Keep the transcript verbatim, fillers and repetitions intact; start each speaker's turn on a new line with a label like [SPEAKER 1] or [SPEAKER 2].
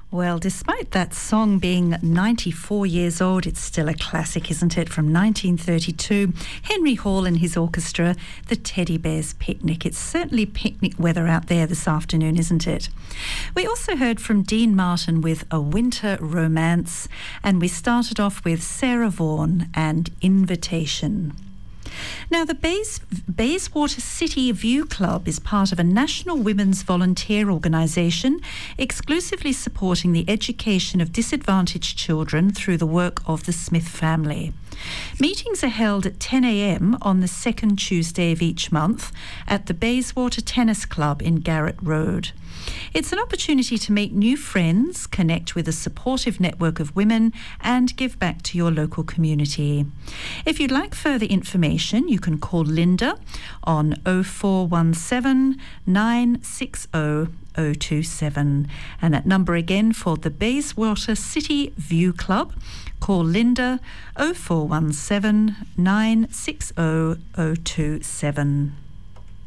[SPEAKER 1] Well, despite that song being ninety-four years old, it's still a classic, isn't it? From nineteen thirty-two, Henry Hall and his orchestra, The Teddy Bears Picnic. It's certainly picnic weather out there this afternoon, isn't it? We also heard from Dean Martin with A Winter Romance, and we started off with Sarah Vaughan and Invitation. Now, the Bays, Bayswater City View Club is part of a national women's volunteer organisation exclusively supporting the education of disadvantaged children through the work of the Smith family. Meetings are held at ten a.m. on the second Tuesday of each month at the Bayswater Tennis Club in Garrett Road. It's an opportunity to meet new friends, connect with a supportive network of women, and give back to your local community. If you'd like further information, you can call Linda on oh four one seven, nine six oh, oh two seven. And that number again for the Bayswater City View Club, call Linda oh four one seven, nine six oh, oh two seven.